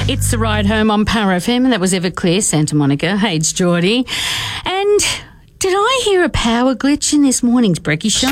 It's the ride home on Power FM, and that was Everclear, Santa Monica. Hey, it's Geordie. And did I hear a power glitch in this morning's Brekkie Show?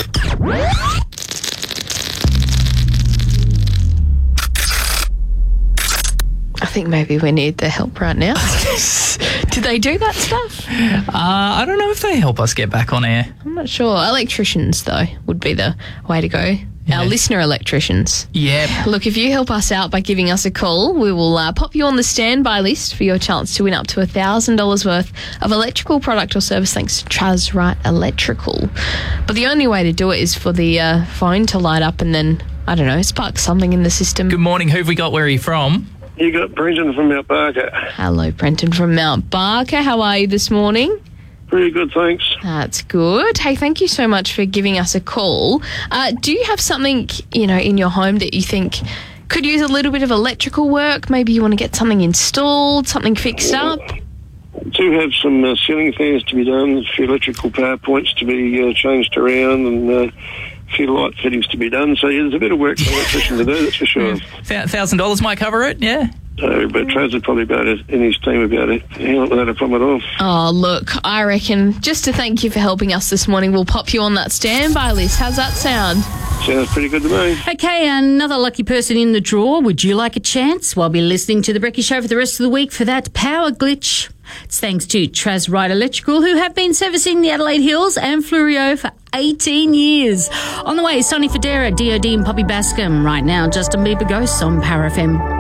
I think maybe we need their help right now. Do they do that stuff? I don't know if they help us get back on air. I'm not sure. Electricians, though, would be the way to go. Our listener electricians. Yeah. Look, if you help us out by giving us a call, we will pop you on the standby list for your chance to win up to $1,000 worth of electrical product or service thanks to Trazright Electrical. But the only way to do it is for the phone to light up and then, I don't know, spark something in the system. Good morning. Who have we got? Where are you from? You got Brenton from Mount Barker. Hello, Brenton from Mount Barker. How are you this morning? Pretty good, thanks. That's good. Hey, thank you so much for giving us a call. Do you have something, in your home that you think could use a little bit of electrical work? Maybe you want to get something installed, something fixed up? Do have some ceiling fans to be done, a few electrical power points to be changed around, and a few light fittings to be done. So, there's a bit of work for an electrician to do, that's for sure. $1,000 might cover it, yeah? But Traz would probably be able to, and his team would be able to handle it without a problem at all. Oh, look, I reckon just to thank you for helping us this morning, we'll pop you on that standby list. How's that sound? Sounds pretty good to me. Okay, another lucky person in the draw. Would you like a chance? Well, be listening to the Brekkie Show for the rest of the week for that power glitch. It's thanks to Trazright Electrical, who have been servicing the Adelaide Hills and Fleurieu for 18 years. On the way, Sonny Fodera, DOD and Poppy Bascom. Right now, Justin Bieber Ghosts on Power FM.